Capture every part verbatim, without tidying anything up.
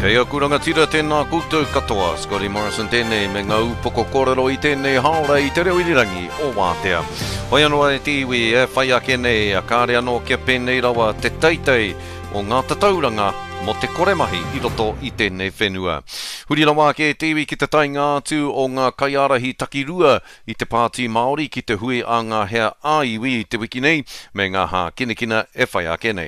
Kei a kuranga tira tēnā koutou katoa, Scotty Morrison tēnei me ngau poko kōrero I tēnei haora I te reo irirangi o Wātea. Hoi anō e te iwi e whai ake nei a kāre anō kia pēnei rawa te teitei o ngā tatauranga mo te koremahi I roto I tēnei whenua. Huri rawa ke te iwi ki te tainga atu o ngā kaiarahi takirua I te pāti Māori ki te hui a ngā hea āiwi I te wiki nei me ngā hā kinekina e whai ake nei.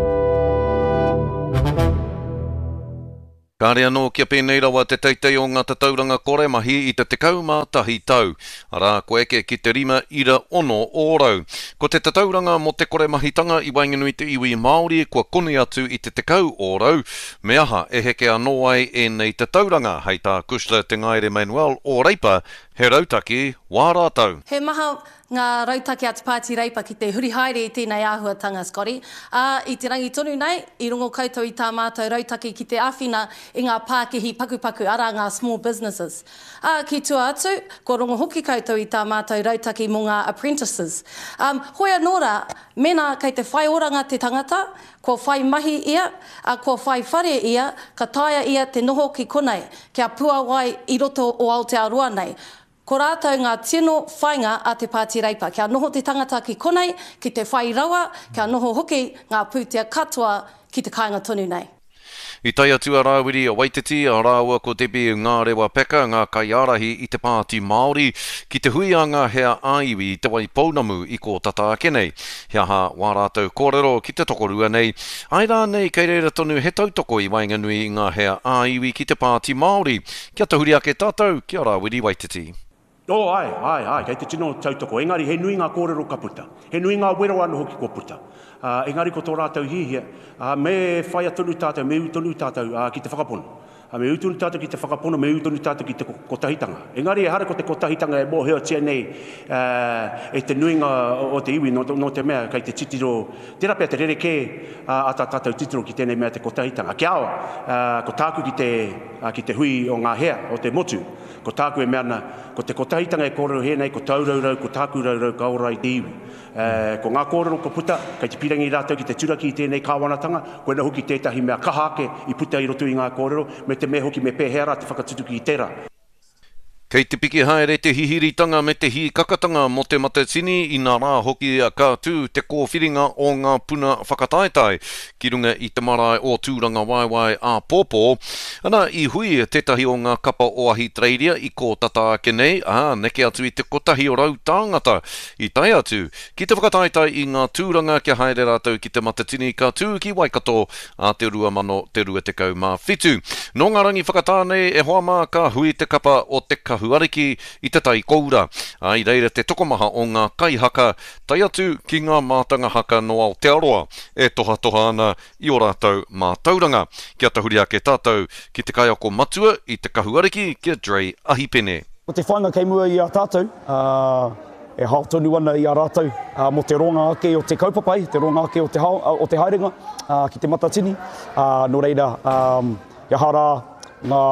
Kāre anō kia pēnei rawa te teitei o ngā tatauranga koremahi I te tekau mā tahi tau. Ara ko eke ki te rima ira ono ōrau. Ko te tatauranga mo te koremahitanga I Wainganui te iwi Māori kua kone atu I te tekau ōrau. Me aha e heke anō ai e nei tatauranga hei tā Kushla te Ngaire Manuel o Reipa he rautaki wā rātau. He maha ngā rautaki atu Pāti Reipa ki te huri haere I tēnei āhuatanga, Scotty. Uh, I te rangi tonu nei, I rungo koutou I tā mātou rautaki ki te āwhina I ngā Pākehi pakupaku ara ngā small businesses. Uh, ki tua atu, ko rungo hoki koutou I tā mātou rautaki mo ngā apprentices. Um, Hoia nora, mena kei te whai oranga te tangata, ko whai mahi ia, uh, ko whai whare ia, ka taia ia te noho ki konei, kia pua wai I roto o Aotearoa nei. Ko rātou ngā tino whainga a te Pāti Reipa. Kia noho te tangata ki konei, ki te whai rawa, kia noho hoki ngā pūtea katoa ki te kāinga tonu nei. I tai atu a Rāwiri a Waititi, a rāua ko tepi ngā rewa peka, ngā kaiarahi I te Pāti Māori, ki te hui a ngā hea āiwi I te wai pounamu I ko tata ake nei. Hea ha wā rātou kōrero ki te tokorua nei. Ai rā nei kei reira tonu he tautoko I Wainganui I ngā hea āiwi ki te Pāti Māori. Kia te huri ake tātou, kia Rāwiri Waititi. Oh, ai, ai, ai, kei te tino tautoko. Engari, he nui ngā kōrero ka puta. He nui ngā wero anu hoki ko puta. Uh, engari ko tō rātou hihia, uh, me whaia tonu tātou, me utonu tātou uh, ki te whakapono. Uh, me utonu tātou ki te whakapono, me utonu tātou ki te kotahitanga. Engari, e hara ko te kotahitanga e mōheo tia nei uh, e te nuinga o te iwi no, no te mea, kei te titiro, tērā pia te rereke uh, a tā tātou titiro ki tēnei mea te kotahitanga. Kia awa, uh, ko tāku ki te, uh, ki te hui o ngā hea, o te motu. Ko tāku e meana, ko te kotahitanga e kōrero he nei, ko tauraurau, ko tāku raurau ka ora I te iwi. Uh, ko ngā kōrero ko puta, kei te pirangi rātou ki te turaki I tēnei kāwanatanga, koe na hoki tētahi mea kahake I puta I roto I ngā kōrero, me te me hoki me pēhera te whakatutuki I tērā. Kei te piki haere te hihiritanga me te hi kakatanga mo te matatini I nā rā hoki a kātū te kōwhiringa o ngā puna whakataetai ki runga I te marae o tūranga waiwai a pōpō. Ana I hui tētahi o ngā kapa o ahi treiria I ko tata ake nei, a neke atu I te kotahi o rau tāngata I tai atu. Ki te whakataetai I ngā tūranga kia haere rātou ki te matatini kātū ki Waikato a te rua mano te rua te kau mā whitu. No ngā rangi whakatāne e hoa mā ka hui te kapa o te kahu Huariki I te tai koura. Ai reira te tokomaha o ngā kaihaka, tai atu ki ngā mātanga haka no Aotearoa, e toha toha ana I o rātou mātauranga. Kia tahuri ake tātou ki te kaiako matua I te kahuariki kia Dre Ahipene. Ko te whainga kei mua I a tātou, uh, e hao tonu ana I a rātou, uh, mo te ronga ake o te kaupapai, te ronga ake o te, hao, uh, o te haerenga, uh, ki te matatini. Uh, no reira, um, ia hara ngā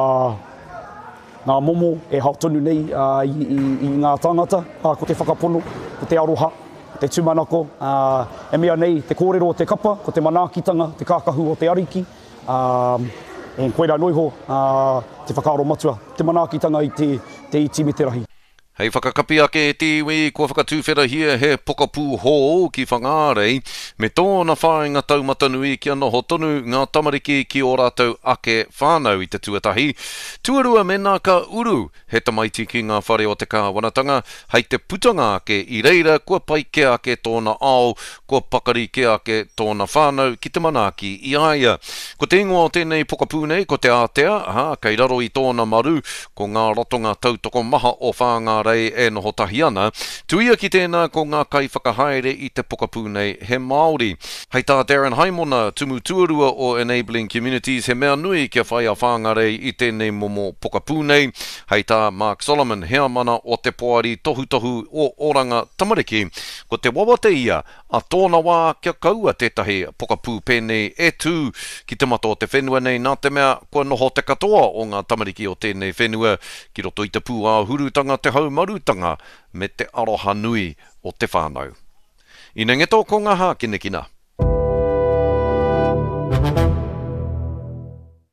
ngā momo e hao tonu nei uh, i, i, I ngā tāngata, uh, ko te whakapono, ko te aroha, te tūmanako, uh, e mea nei te kōrero o te kapa, ko te manākitanga, te kākahu o te ariki, uh, e koera noiho uh, te whakaaro matua, te manākitanga I te, te iti me te rahi. Hei whakakapi ake e te iwi, kua whakatūwhera hia he pokapū hō ki whangārei, me tōna whāinga taumatanui ki anoho tonu ngā tamariki ki o rātou ake whānau I te tuatahi. Tuarua me nā ka uru, he tamaiti ki ngā whare o te kāwanatanga, hei te putanga ake I reira, kua pai ke ake tōna ao, kua pakari ke ake tōna whānau ki te manaki I aia. Ko te ingoa o tēnei pokapū nei, ko te ātea, aha, kei raro I tōna maru, ko ngā rotonga tautoko maha o whāngā rei e noho tahi ana, tuia ki tēnā ko ngā kai whakahaere I te pokapū nei he Māori. Hei tā Darren Haimona, tumu tuarua o Enabling Communities, he mea nui kia whai a whāngarei I tēnei momo pokapū nei. Hei tā Mark Solomon, hea mana o te poari tohu tohu o oranga tamariki, ko te wawate ia, a tōna wā kia kaua tētahi pokapū pēnei e tū ki te mato o te whenua nei, nā te mea kua noho te katoa o ngā tamariki o tēnei whenua, ki roto I te pū a hurutanga te hau marutanga me te aroha nui o te whānau. Ina ngeto ko ngā hā kinekina.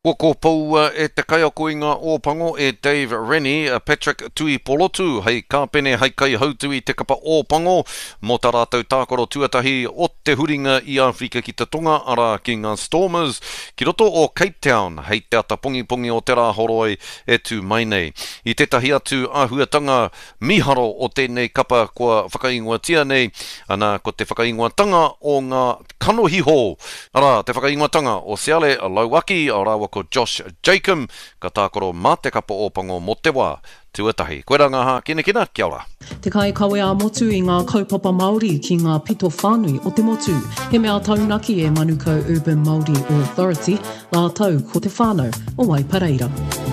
Ua ko pou uh, e te kai o kuinga o pango e Dave Rennie, uh, Patrick Tui Polotu, hei kāpene hei kai hautu i te kapa o pango, mō tā rātou tākoro tuatahi o te huringa i Afrika ki te tonga ara ki ngā Stormers, ki roto o Cape Town, hei te ata pongi pongi o te rā horoi e tu mai nei. I tetahi atu āhuatanga miharo o tēnei kapa kua whakaingoatia nei, ana ko te whakaingoatanga o ngā kanohiho, ara te whakaingoatanga o Seale Lauaki, o rāua ko Josh Jacob, ka tākoro mā te kapa o pango mo te wā, tuatahi. Koe rā ngā hā, kina kina, kia ora. Te kai kawe a motu i ngā kaupapa Māori ki ngā pito whānui o te motu. He mea taunaki e Manukau Urban Māori Authority, la tau ko te whānau o Waipareira.